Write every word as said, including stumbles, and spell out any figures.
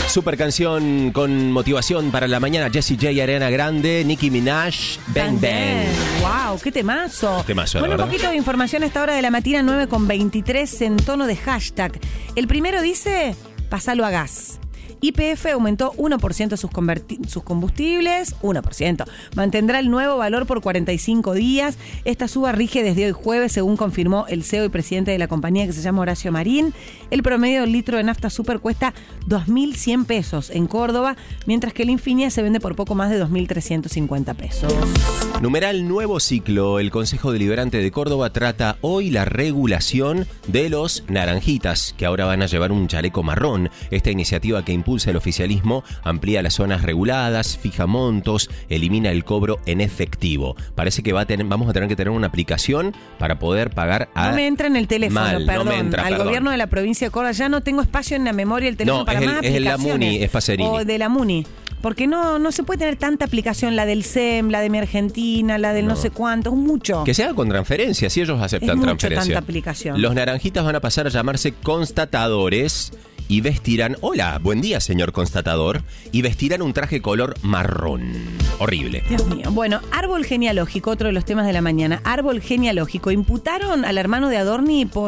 Super canción con motivación para la mañana. Jessie J, Ariana Grande, Nicki Minaj, Bang Bang. Wow, qué temazo. Temazo, bueno, la un verdad. poquito de información a esta hora de la mañana, nueve con veintitrés, en tono de hashtag. El primero dice, pasalo a gas. Y P F aumentó uno por ciento sus, converti- sus combustibles, uno por ciento. Mantendrá el nuevo valor por cuarenta y cinco días. Esta suba rige desde hoy jueves, según confirmó el C E O y presidente de la compañía, que se llama Horacio Marín. El promedio del litro de nafta super cuesta dos mil cien pesos en Córdoba, mientras que el Infinia se vende por poco más de dos mil trescientos cincuenta pesos. Numeral nuevo ciclo. El Consejo Deliberante de Córdoba trata hoy la regulación de los naranjitas, que ahora van a llevar un chaleco marrón. Esta iniciativa que impulsa el oficialismo amplía las zonas reguladas, fija montos, elimina el cobro en efectivo. Parece que va a tener, vamos a tener que tener una aplicación para poder pagar a... No me entra en el teléfono, Mal, perdón. no me entra, al perdón. gobierno de la provincia de Córdoba. Ya no tengo espacio en la memoria del teléfono No, para es el- más es el la aplicaciones. Muni, es Pacerini. O de la Muni. Porque no, no se puede tener tanta aplicación, la del S E M, la de mi Argentina, la del no, No. sé cuánto, es mucho. Que se haga con transferencia, si ellos aceptan Es mucho transferencia. tanta aplicación. Los naranjitas van a pasar a llamarse constatadores y vestirán... Hola, buen día, señor constatador. Y vestirán un traje color marrón. Horrible. Dios mío. Bueno, árbol genealógico, otro de los temas de la mañana. Árbol genealógico. Imputaron al hermano de Adorni por